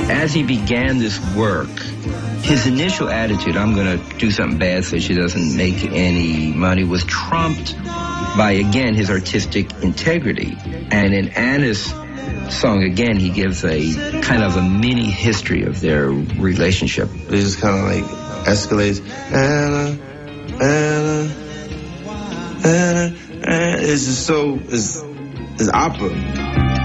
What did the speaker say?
As he began this work, his initial attitude, I'm going to do something bad so she doesn't make any money, was trumped by, again, his artistic integrity. And in Anna's song, again, he gives a kind of a mini history of their relationship. It just kind of like escalates. Anna, Anna, Anna, Anna. It's just so, it's opera.